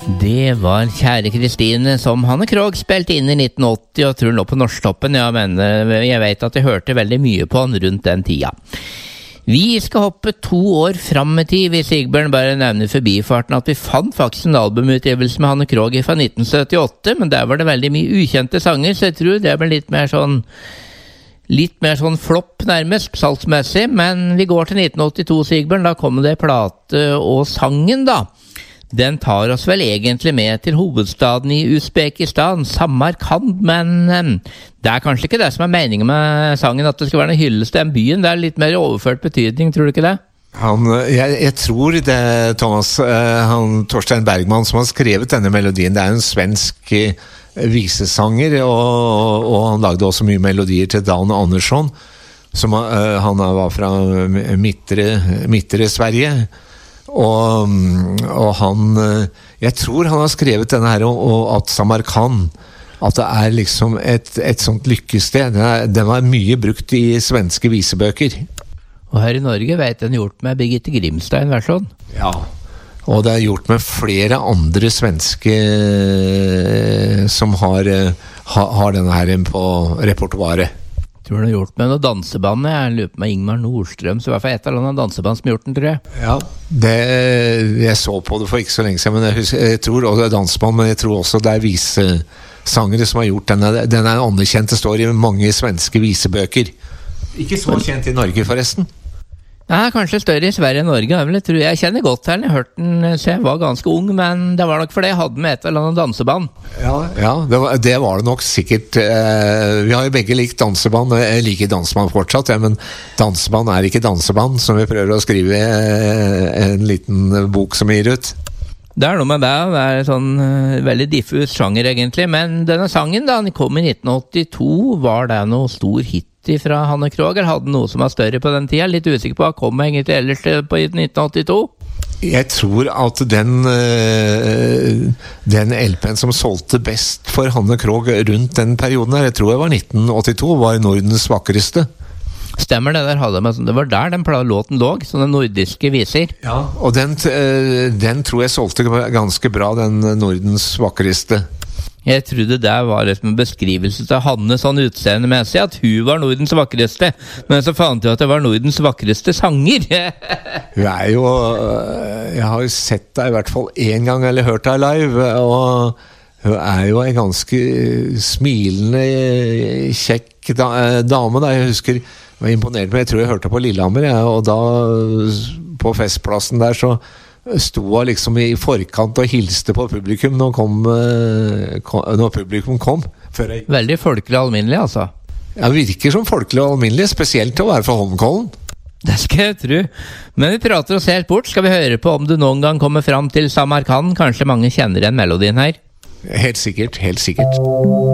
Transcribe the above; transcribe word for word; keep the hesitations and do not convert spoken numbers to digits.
Det var Kjære Kristine som Hanne Krogh spilte inn i nitten åtti, og tror nå på Norsktoppen. Ja, men jeg vet at jeg hørte veldig mye på han rundt den tida. Vi skal hoppe to år fram i tid, hvis Sigbjørn bare nevner forbifarten at vi fant faktisk en albumutgivelse med Hanne Krogh fra nitten syttiåtte, men der var det veldig mye ukjente sanger, så jeg tror det ble litt mer sånn litt mer sånn flopp nærmest, salgsmessig. Men vi går til nitten åttito, Sigbjørn, da kommer det plate og sangen da. Den tar oss vel egentlig med til hovedstaden i Uzbekistan, Samarkand, men um, det er kanskje ikke det som er meningen med sangen, at det skal være en hyllest til den byen. Det er litt mer overført betydning, tror du ikke det? Han, jeg, jeg tror det, Thomas, han, Torstein Bergman som har skrevet denne melodien, det er en svensk visesanger, og, og han lagde også mye melodier til Dan Andersson, som uh, han var fra midtre, midtre Sverige. Og, og han jeg tror han har skrevet denne her og, og at Samarkand, at det er liksom et, et sånt lykkested. Den, er, den var mye brukt i svenske visebøker. Og her i Norge vet den gjort med Birgitte Grimstein versjon. Ja, og det er gjort med flere andre svenske som har, har denne her på repertoaret. Tror du har gjort med noe danseband? Jeg lurer på med Ingmar Nordstrøm, så i hvert fall et eller annet danseband som har gjort den, tror jeg. Ja, det, jeg så på det for ikke så lenge siden, men jeg, husker, jeg tror også det er danseband, men jeg tror også det er visesangere som har gjort den. Den er anerkjent, det står i mange svenske visebøker. Ikke så kjent i Norge forresten. Ja, kanskje større i Sverige enn Norge. Jeg, tror jeg kjenner godt til den. Jeg hørte den så jeg var ganske ung, men det var nok fordi jeg hadde med et eller annet danseband. Ja, ja det, var, det var det nok sikkert. Eh, vi har jo begge likt danseband. Jeg liker danseband fortsatt, ja, men danseband er ikke danseband, som vi prøver å skrive eh, en liten bok som gir ut. Det er noe med det. Det er sånn uh, veldig diffus sjanger egentlig, men denne sangen da, den kom i nitten åttito. Var det noe stor hit fra Hanne Krogh, eller hadde noe som var større på den tida? Litt usikker på hva kom egentlig ellers på nitten åttito? Jeg tror at den den L P-en som solgte best for Hanne Krogh rundt den perioden her, jeg tror det var nitten åttito, var Nordens vakreste. Stemmer det der, hadde med, det var der den låten lå, sånne nordiske viser. Ja, og den, den tror jeg solgte ganske bra, den Nordens vakreste. Jeg trodde det var en beskrivelse til Hanne sånn utseendemessig, at hun var Nordens vakreste, men så fant jeg at det var Nordens vakreste sanger. Hun er jo, jeg har jo sett deg i hvert fall en gang, eller hørt deg live, og hun er jo en ganske smilende, kjekk dame da. Jeg husker, jeg var imponert med, jeg tror jeg hørte på Lillehammer, ja, og da på festplassen der så sto han liksom i forkant og hilste på publikum når, kom, når publikum kom. Jeg... Veldig folkelig og alminnelig, altså. Ja, virker som folkelig og alminnelig, spesielt til å være fra Holmenkollen. Det skal jeg tro. Men vi prater oss helt bort. Skal vi høre på om du noen gang kommer fram til Samarkand? Kanskje mange kjenner igjen melodien her? Helt sikkert, helt sikkert.